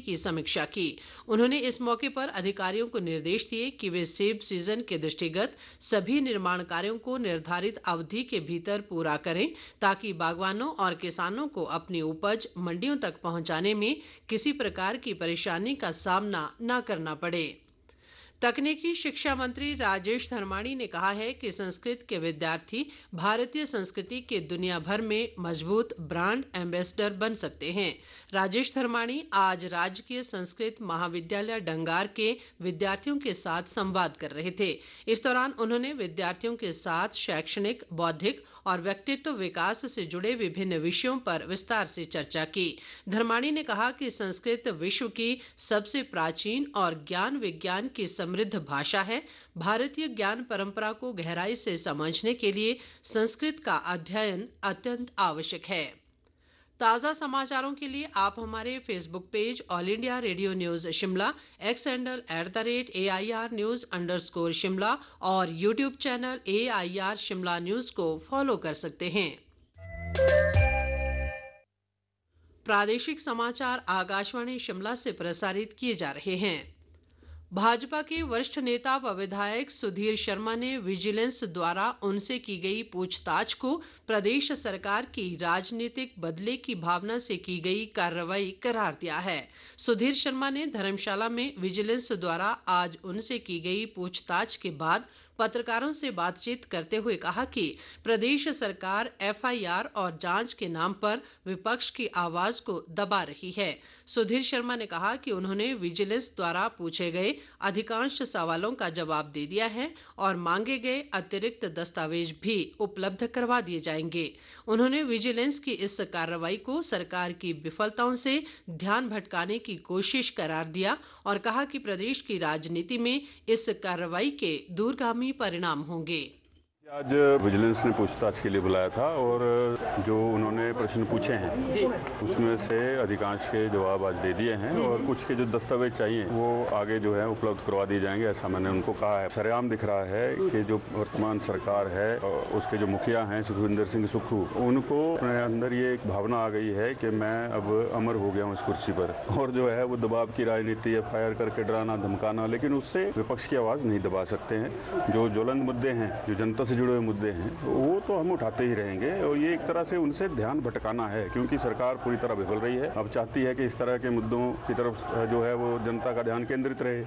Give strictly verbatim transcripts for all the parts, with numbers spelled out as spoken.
की समीक्षा की। उन्होंने इस मौके पर अधिकारियों को निर्देश दिए कि वे सेब सीजन के दृष्टिगत सभी निर्माण कार्यों को निर्धारित अवधि के भीतर पूरा करें, ताकि बागवानों और किसानों को अपनी उपज मंडियों तक पहुंचाने में किसी प्रकार की परेशानी का सामना न करना पड़े। तकनीकी शिक्षा मंत्री राजेश धर्माणी ने कहा है कि संस्कृत के विद्यार्थी भारतीय संस्कृति के दुनिया भर में मजबूत ब्रांड एम्बेसडर बन सकते हैं। राजेश धर्माणी आज राजकीय संस्कृत महाविद्यालय डंगार के विद्यार्थियों के साथ संवाद कर रहे थे। इस दौरान उन्होंने विद्यार्थियों के साथ शैक्षणिक, बौद्धिक और व्यक्तित्व विकास से जुड़े विभिन्न विषयों पर विस्तार से चर्चा की। धर्माणी ने कहा कि संस्कृत विश्व की सबसे प्राचीन और ज्ञान विज्ञान की समृद्ध भाषा है। भारतीय ज्ञान परंपरा को गहराई से समझने के लिए संस्कृत का अध्ययन अत्यंत आवश्यक है। ताज़ा समाचारों के लिए आप हमारे Facebook page all India radio news Shimla, x handle at the rate A I R news underscore Shimla और YouTube channel A I R Shimla news को फॉलो कर सकते हैं। प्रादेशिक समाचार आकाशवाणी शिमला से प्रसारित किए जा रहे हैं। भाजपा के वरिष्ठ नेता व विधायक सुधीर शर्मा ने विजिलेंस द्वारा उनसे की गई पूछताछ को प्रदेश सरकार की राजनीतिक बदले की भावना से की गई कार्रवाई करार दिया है। सुधीर शर्मा ने धर्मशाला में विजिलेंस द्वारा आज उनसे की गई पूछताछ के बाद पत्रकारों से बातचीत करते हुए कहा कि प्रदेश सरकार एफ आई आर और जांच के नाम पर विपक्ष की आवाज को दबा रही है। सुधीर शर्मा ने कहा कि उन्होंने विजिलेंस द्वारा पूछे गए अधिकांश सवालों का जवाब दे दिया है और मांगे गए अतिरिक्त दस्तावेज भी उपलब्ध करवा दिए जाएंगे। उन्होंने विजिलेंस की इस कार्रवाई को सरकार की विफलताओं से ध्यान भटकाने की कोशिश करार दिया और कहा कि प्रदेश की राजनीति में इस कार्रवाई के दूरगामी परिणाम होंगे। आज विजिलेंस ने पूछताछ के लिए बुलाया था और जो उन्होंने प्रश्न पूछे हैं उसमें से अधिकांश के जवाब आज दे दिए हैं और कुछ के जो दस्तावेज चाहिए वो आगे जो है उपलब्ध करवा दिए जाएंगे, ऐसा मैंने उनको कहा है। सरेआम दिख रहा है कि जो वर्तमान सरकार है उसके जो मुखिया हैं सुखविंदर सिंह सुक्खू, उनको अपने अंदर ये एक भावना आ गई है कि मैं अब अमर हो गया हूँ इस कुर्सी पर और जो है वो दबाव की राजनीति, एफ आई आर करके डराना धमकाना, लेकिन उससे विपक्ष की आवाज नहीं दबा सकते हैं। जो ज्वलंत मुद्दे हैं, जो जनता से जुड़े हुए मुद्दे हैं, वो तो हम उठाते ही रहेंगे और ये एक तरह से उनसे ध्यान भटकाना है, क्योंकि सरकार पूरी तरह विफल रही है। अब चाहती है कि इस तरह के मुद्दों की तरफ जो है वो जनता का ध्यान केंद्रित रहे।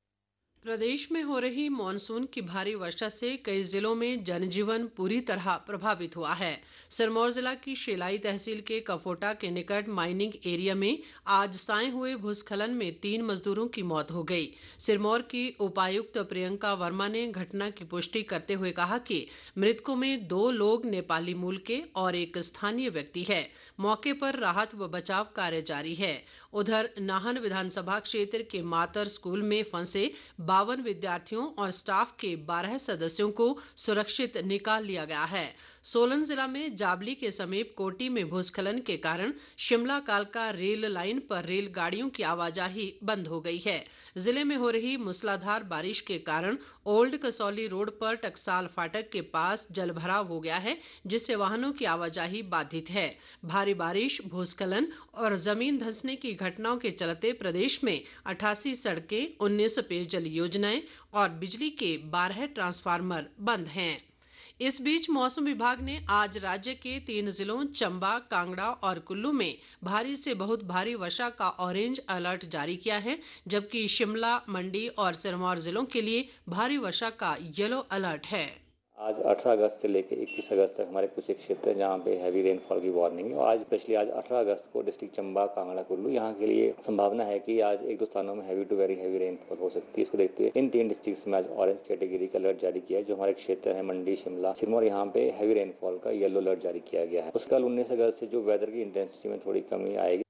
प्रदेश में हो रही मानसून की भारी वर्षा से कई जिलों में जनजीवन पूरी तरह प्रभावित हुआ है। सिरमौर जिला की शिलाई तहसील के कफोटा के निकट माइनिंग एरिया में आज साय हुए भूस्खलन में तीन मजदूरों की मौत हो गई। सिरमौर की उपायुक्त प्रियंका वर्मा ने घटना की पुष्टि करते हुए कहा कि मृतकों में दो लोग नेपाली मूल के और एक स्थानीय व्यक्ति है। मौके पर राहत व बचाव कार्य जारी है। उधर नाहन विधानसभा क्षेत्र के मातर स्कूल में फंसे बावन विद्यार्थियों और स्टाफ के बारह सदस्यों को सुरक्षित निकाल लिया गया है। सोलन जिला में जाबली के समीप कोटी में भूस्खलन के कारण शिमला कालका रेल लाइन पर रेलगाड़ियों की आवाजाही बंद हो गई है। जिले में हो रही मूसलाधार बारिश के कारण ओल्ड कसौली रोड पर टकसाल फाटक के पास जलभराव हो गया है, जिससे वाहनों की आवाजाही बाधित है। भारी बारिश, भूस्खलन और जमीन धंसने की घटनाओं के चलते प्रदेश में अठासी सड़कें, उन्नीस पेयजल योजनाएं और बिजली के बारह ट्रांसफार्मर बंद हैं। इस बीच मौसम विभाग ने आज राज्य के तीन जिलों चंबा, कांगड़ा और कुल्लू में भारी से बहुत भारी वर्षा का ऑरेंज अलर्ट जारी किया है, जबकि शिमला, मंडी और सिरमौर जिलों के लिए भारी वर्षा का येलो अलर्ट है। आज अठारह अगस्त से लेकर इक्कीस अगस्त तक हमारे कुछ एक क्षेत्र जहाँ पे हैवी रेनफॉल की वार्निंग है और आज स्पेशली आज अठारह अगस्त को डिस्ट्रिक्ट चंबा, कांगड़ा, कुल्लू यहाँ के लिए संभावना है कि आज एक दो स्थानों में heavy to very heavy rainfall हो सकती है। इसको देखते हुए इन तीन डिस्ट्रिक्ट्स में आज ऑरेंज कैटेगरी का अलर्ट जारी किया है। जो हमारे क्षेत्र है मंडी, शिमला, सिरमौर, यहाँ पे हैवी रेनफॉल का येलो अलर्ट जारी किया गया है। उसके बाद उन्नीस अगस्त से जो वेदर की इंटेंसिटी में थोड़ी कमी आएगी।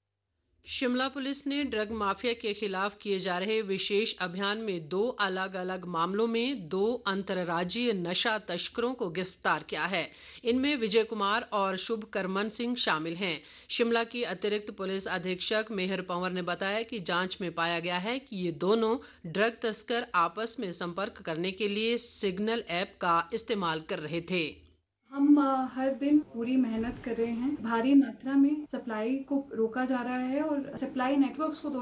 शिमला पुलिस ने ड्रग माफिया के खिलाफ किए जा रहे विशेष अभियान में दो अलग अलग मामलों में दो अंतर्राज्यीय नशा तस्करों को गिरफ्तार किया है। इनमें विजय कुमार और शुभकरमन सिंह शामिल हैं। शिमला की अतिरिक्त पुलिस अधीक्षक मेहर पंवर ने बताया कि जांच में पाया गया है कि ये दोनों ड्रग तस्कर आपस में संपर्क करने के लिए सिग्नल ऐप का इस्तेमाल कर रहे थे। हम हर दिन पूरी मेहनत कर रहे हैं। भारी मात्रा में सप्लाई को रोका जा रहा है और सप्लाई नेटवर्क्स को